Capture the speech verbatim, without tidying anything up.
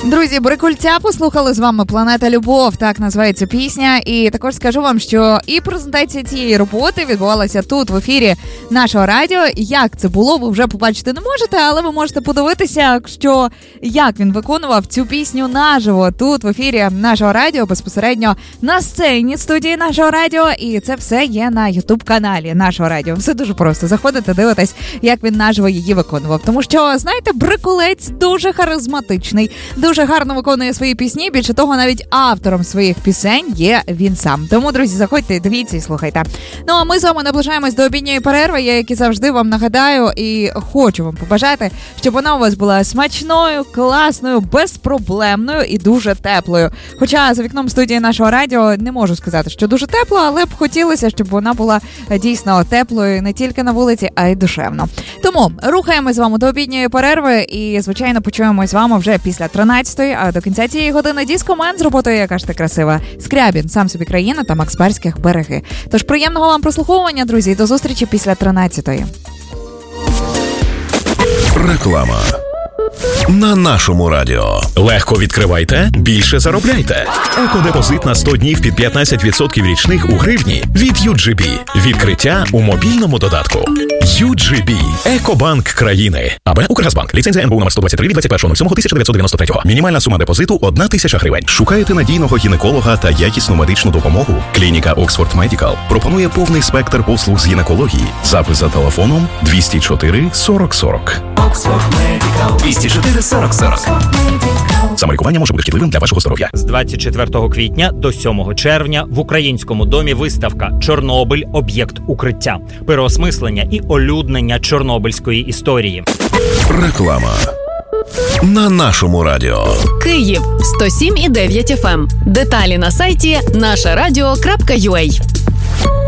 Друзі, Брикульця послухали з вами «Планета Любов», так називається пісня. І також скажу вам, що і презентація цієї роботи відбувалася тут, в ефірі нашого радіо. Як це було, ви вже побачити не можете, але ви можете подивитися, що як він виконував цю пісню наживо тут, в ефірі нашого радіо, безпосередньо на сцені студії нашого радіо. І це все є на ютуб-каналі нашого радіо. Все дуже просто. Заходите, дивитесь, як він наживо її виконував. Тому що, знаєте, Брикулець дуже харизматичний, дуже гарно виконує свої пісні. Більше того, навіть автором своїх пісень є він сам. Тому, друзі, заходьте, дивіться і слухайте. Ну, а ми з вами наближаємось до обідньої перерви. Я, як і завжди, вам нагадаю і хочу вам побажати, щоб вона у вас була смачною, класною, безпроблемною і дуже теплою. Хоча за вікном студії нашого радіо не можу сказати, що дуже тепло, але б хотілося, щоб вона була дійсно теплою не тільки на вулиці, а й душевно. Тому рухаємось з вами до обідньої перерви і, звичайно, почуємось з вами вже після тринадцятої, а до кінця цієї години Дискомен з роботою «Яка ж ти красива», Скрябін, «Сам собі країна» та Макс Барських «Береги». Тож приємного вам прослуховування, друзі, і до зустрічі після тринадцятої. Реклама на нашому радіо. Легко відкривайте, більше заробляйте. Екодепозит на сто днів під п'ятнадцять відсотків річних у гривні від ю джі бі. Відкриття у мобільному додатку. ю джі бі. Екобанк країни. АБ Укргазбанк. Ліцензія ен бе у номер сто двадцять три від двадцять першого сьомого тисяча дев'ятсот дев'яносто третього. Мінімальна сума депозиту – одна тисяча гривень. Шукаєте надійного гінеколога та якісну медичну допомогу? Клініка Oxford Medical пропонує повний спектр послуг з гінекології. Запис за телефоном двісті чотири сорок сорок. Oxford Medical. двісті чотири сорок сорок. Самолікування може бути шкідливим для вашого здоров'я. З двадцять четвертого квітня до сьомого червня в Українському домі виставка «Чорнобиль. Об'єкт укриття». Переосмислення і олюднення чорнобильської історії. Реклама на нашому радіо. Київ сто сім і дев'ять еф ем. Деталі на сайті наша радіо крапка ю а.